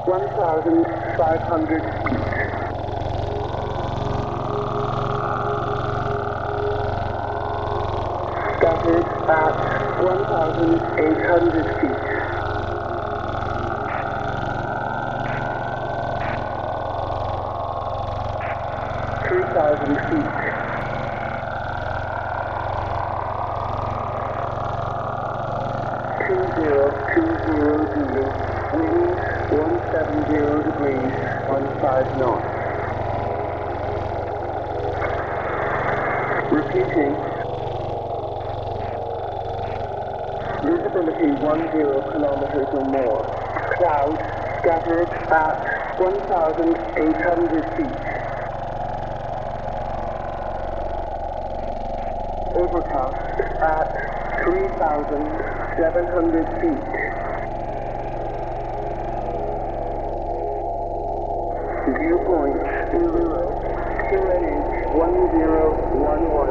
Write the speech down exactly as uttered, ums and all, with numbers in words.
one thousand five hundred feet. Scattered at one thousand eight hundred feet. three thousand feet. two zero two zero zero, wind one seventy degrees, fifteen knots. Repeating. Visibility ten kilometers or more. Cloud scattered at one thousand eight hundred feet. Overcast at three thousand seven hundred feet. Viewpoint Lua, Q N H one zero one one.